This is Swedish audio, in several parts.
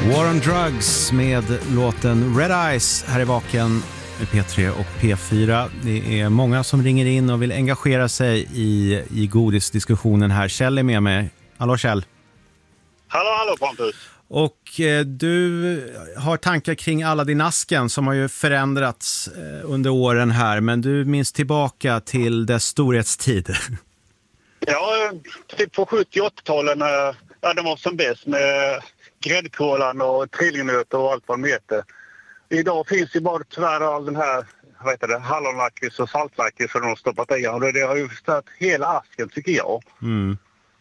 War on Drugs med låten Red Eyes här i Vaken med P3 och P4. Det är många som ringer in och vill engagera sig i godisdiskussionen här. Kjell är med mig. Hallå Kjell. Hallå Pontus. Och du har tankar kring Aladdin-asken som har ju förändrats under åren här. Men du minns tillbaka till dess storhetstid. Ja, typ på 70-80-talen när den var som bäst med gräddkolan och trillingnöt och allt vad de heter. Idag finns ju bara tyvärr all den här hallonlakrits och saltlakrits som de har stoppat i. Och det har ju förstört hela asken tycker jag. Mm.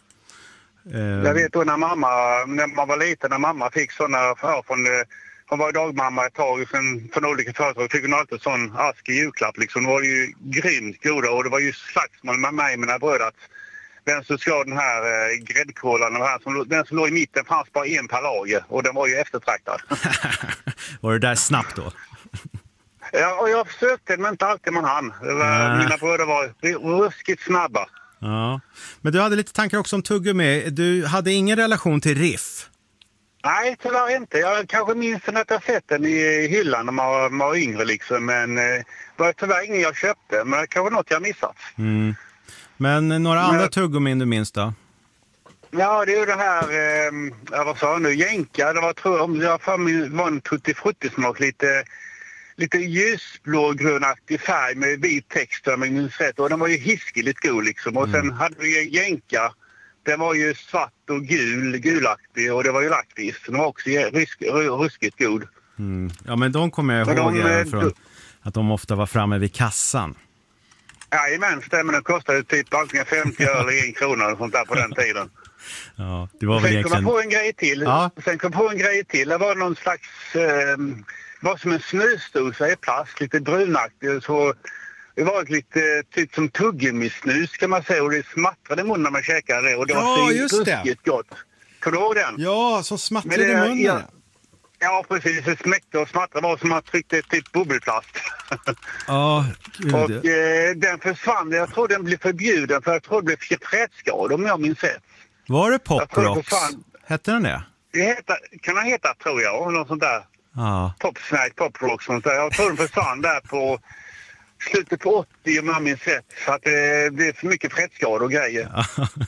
Jag vet då när man var liten, när mamma fick sådana hon var ju dagmamma ett tag från olika företag, fick hon alltid sån ask i julklapp liksom. Det var ju grymt goda och det var ju slagsmål med mig och mina bröder att vem som ska den här gräddkolan och den som låg i mitten fanns bara en per lager och den var ju eftertraktad. Var det där snabbt då? Ja, och jag försökte men inte alltid man hann. Mina bröder var ruskigt snabba. Ja. Men du hade lite tankar också om tuggummi. Du hade ingen relation till Riff? Nej, tyvärr inte. Jag kanske minns att jag sett den i hyllan när man var yngre liksom. Men det var tyvärr ingen jag köpte. Men det kanske något jag missat. Mm. Men några andra tuggummin du minns då? Ja, det är ju det här, vad sa jag nu, jänka. Det var, tror jag för mig var en tutti-frutti-smak, lite ljusblå-grönaktig färg med vit text om jag minns rätt. Och den var ju hiskeligt god liksom. Och sen hade vi jänka. Den var ju svart och gulaktig och det var ju lakrits. Den var också ruskigt god. Mm. Ja, men de kommer jag ihåg från att de ofta var framme vid kassan. Jajamän, stämmer. Den kostade typ antingen 50 eller 1 krona eller sånt där på den tiden. Ja, det var väl egentligen... Sen kom jag på en grej till. Ja. Det var någon slags... var som en snusdosa i plast, lite brunaktig. Så det var lite typ som tuggummi-snus kan man säga. Och det smattrade i munnen när man käkade det. Och det var ruskigt gott. Kommer du ihåg den? Ja, som smattrade i munnen. Ja, precis. Det smäckte och smattrade var som att man tryckte typ bubbelplast. Ja, gud. Och den försvann. Jag tror den blev förbjuden för jag tror det blev frätskador om jag minns rätt. Var det Pop Rocks? Hette den det? Kan den heta tror jag, något sånt där. Ja. Pop Rocks sånt där. Jag tror den försvann där på slutet på 80 om jag minns rätt. Så att det blev för mycket frätskador och grejer.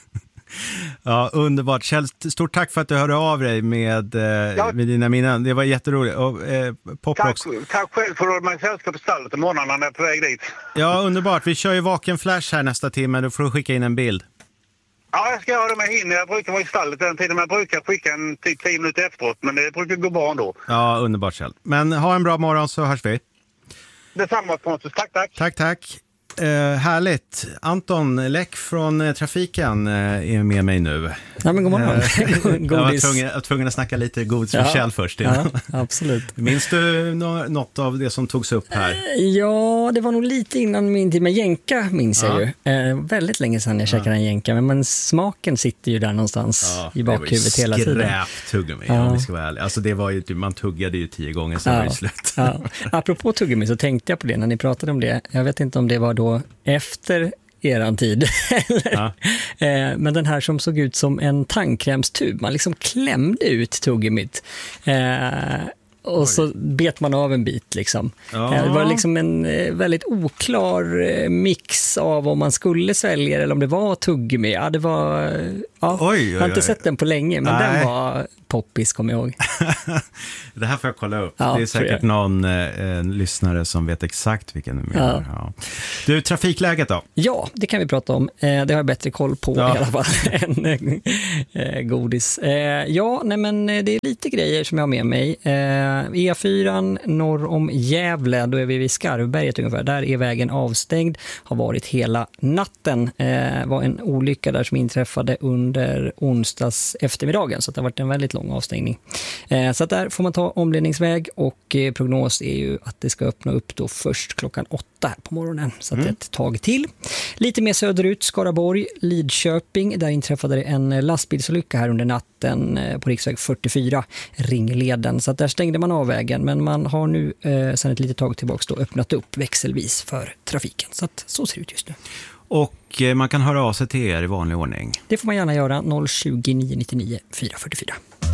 Ja, underbart. Kjell, stort tack för att du hörde av dig med dina minnen. Det var jätteroligt. Och, tack själv för att du har sällskap på stallet i morgonen när jag är på väg dit. Ja, underbart. Vi kör ju Vaken Flash här nästa timme. Då får du skicka in en bild. Ja, jag ska göra det med hinner. Jag brukar vara i stallet den tiden. Men jag brukar skicka en typ 10 minuter efteråt. Men det brukar gå bra ändå. Ja, underbart Kjell. Men ha en bra morgon så hörs vi. Detsamma Pontus. Tack. Tack. Härligt. Anton Läck från trafiken är med mig nu. Ja, men god morgon. Jag var tvungen att snacka lite godis för Kjell först. Ja, absolut. Minns du något av det som togs upp här? Ja, det var nog lite innan min tid med jänka, minns jag ju. Väldigt länge sedan jag käkade en jänka, men smaken sitter ju där någonstans i bakhuvudet hela tiden. Det var ju skräptuggummi, om vi ska vara ärliga. Alltså det var ju, man tuggade ju 10 gånger sen var det slut. Ja. Apropå tuggummi så tänkte jag på det när ni pratade om det. Jag vet inte om det var då efter eran tid. Men den här som såg ut som en tandkrämstub. Man liksom klämde ut tuggummit. Och så bet man av en bit liksom. Det var liksom en väldigt oklar mix av om man skulle svälja eller om det var tuggummi. Ja, det var... Ja, jag har inte sett den på länge, men den var poppis, kommer jag ihåg. Det här får jag kolla upp. Det är säkert någon lyssnare som vet exakt vilken du menar. Ja. Du, trafikläget då? Ja, det kan vi prata om. Det har jag bättre koll på i alla fall än godis. Men det är lite grejer som jag har med mig. E4 norr om Gävle, då är vi vid Skarvberget ungefär. Där är vägen avstängd, har varit hela natten. Var en olycka där som inträffade under onsdags eftermiddagen, så det har varit en väldigt lång avstängning. Så att där får man ta omledningsväg och prognos är ju att det ska öppna upp då först klockan 8 här på morgonen, så att det är ett tag till. Lite mer söderut, Skaraborg, Lidköping, där inträffade det en lastbilsolycka här under natten på riksväg 44, Ringleden, så att där stängde man av vägen, men man har nu sedan ett litet tag tillbaka då öppnat upp växelvis för trafiken, så att så ser det ut just nu. Och man kan höra av sig till er i vanlig ordning. Det får man gärna göra, 020 999 444.